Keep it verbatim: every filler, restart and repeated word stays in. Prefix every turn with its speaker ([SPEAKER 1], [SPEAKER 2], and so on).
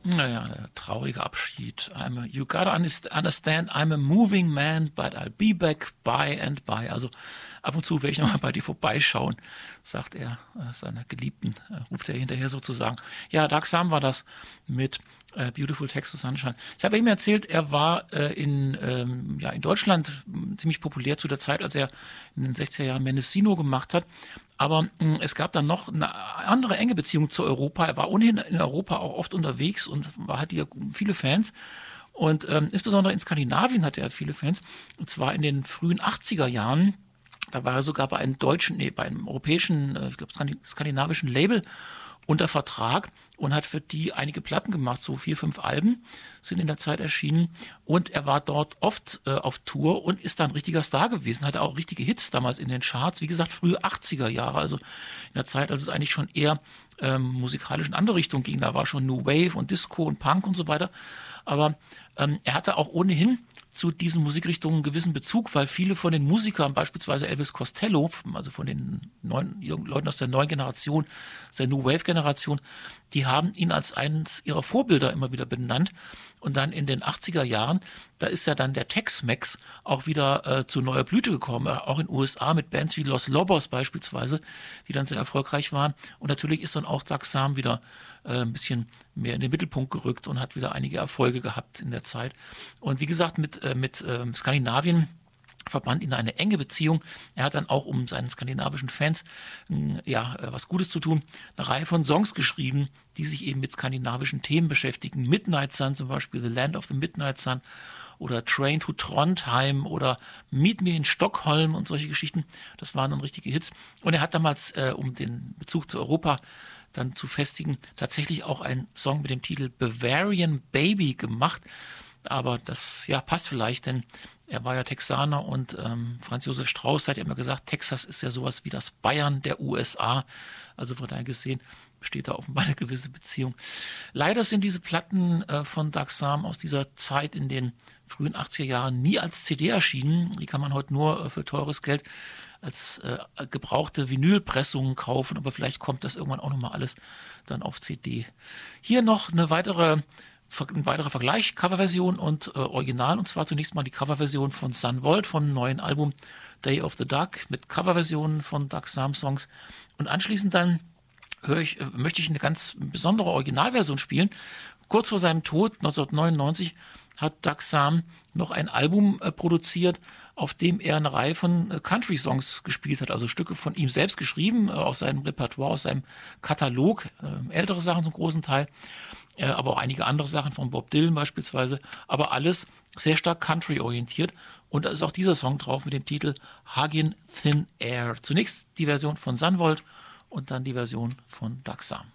[SPEAKER 1] Naja, der traurige Abschied. I'm a, you gotta understand, I'm a moving man, but I'll be back by and by. Also ab und zu werde ich nochmal bei dir vorbeischauen, sagt er äh, seiner Geliebten, äh, ruft er hinterher sozusagen. Ja, Doug Sam war das mit äh, Beautiful Texas Sunshine. Ich habe ihm erzählt, er war äh, in, ähm, ja, in Deutschland ziemlich populär zu der Zeit, als er in den sechziger Jahren Mendocino gemacht hat. Aber mh, es gab dann noch eine andere enge Beziehung zu Europa. Er war ohnehin in Europa auch oft unterwegs und war, hat hier viele Fans. Und ähm, insbesondere in Skandinavien hatte er viele Fans. Und zwar in den frühen achtziger Jahren. Da war er sogar bei einem deutschen, nee, bei einem europäischen, äh, ich glaube skandinavischen Label unter Vertrag und hat für die einige Platten gemacht, so vier, fünf Alben sind in der Zeit erschienen und er war dort oft äh, auf Tour und ist dann ein richtiger Star gewesen, hatte auch richtige Hits damals in den Charts, wie gesagt, frühe achtziger Jahre, also in der Zeit, als es eigentlich schon eher ähm, musikalisch in andere Richtungen ging, da war schon New Wave und Disco und Punk und so weiter, aber ähm, er hatte auch ohnehin zu diesen Musikrichtungen einen gewissen Bezug, weil viele von den Musikern, beispielsweise Elvis Costello, also von den neuen Leuten aus der neuen Generation, aus der New Wave-Generation, die haben ihn als eines ihrer Vorbilder immer wieder benannt. Und dann in den achtziger Jahren, da ist ja dann der Tex-Mex auch wieder äh, zu neuer Blüte gekommen, auch in den U S A mit Bands wie Los Lobos beispielsweise, die dann sehr erfolgreich waren. Und natürlich ist dann auch Doug Sam wieder äh, ein bisschen mehr in den Mittelpunkt gerückt und hat wieder einige Erfolge gehabt in der Zeit. Und wie gesagt, mit, äh, mit äh, Skandinavien verband ihn eine enge Beziehung. Er hat dann auch, um seinen skandinavischen Fans äh, ja, äh, was Gutes zu tun, eine Reihe von Songs geschrieben, die sich eben mit skandinavischen Themen beschäftigen. Midnight Sun zum Beispiel, The Land of the Midnight Sun oder Train to Trondheim oder Meet Me in Stockholm und solche Geschichten. Das waren dann richtige Hits. Und er hat damals, äh, um den Bezug zu Europa dann zu festigen, tatsächlich auch einen Song mit dem Titel Bavarian Baby gemacht. Aber das ja passt vielleicht, denn er war ja Texaner und ähm, Franz Josef Strauß hat ja immer gesagt, Texas ist ja sowas wie das Bayern der U S A. Also von daher gesehen besteht da offenbar eine gewisse Beziehung. Leider sind diese Platten äh, von Doug Sam aus dieser Zeit in den frühen achtziger Jahren nie als C D erschienen. Die kann man heute nur äh, für teures Geld als äh, gebrauchte Vinylpressungen kaufen, aber vielleicht kommt das irgendwann auch nochmal alles dann auf C D. Hier noch eine weitere Ein weiterer Vergleich, Coverversion und äh, Original, und zwar zunächst mal die Coverversion von Sun Volt vom neuen Album Day of the Duck mit Coverversionen von Doug Sam Songs und anschließend dann höre ich, äh, möchte ich eine ganz besondere Originalversion spielen. Kurz vor seinem Tod neunzehnhundertneunundneunzig hat Doug Sam noch ein Album äh, produziert, auf dem er eine Reihe von äh, Country-Songs gespielt hat, also Stücke von ihm selbst geschrieben, äh, aus seinem Repertoire, aus seinem Katalog, äh, ältere Sachen zum großen Teil, äh, aber auch einige andere Sachen von Bob Dylan beispielsweise, aber alles sehr stark Country-orientiert. Und da ist auch dieser Song drauf mit dem Titel Huggin' Thin Air. Zunächst die Version von Sun Volt und dann die Version von Doug Sam.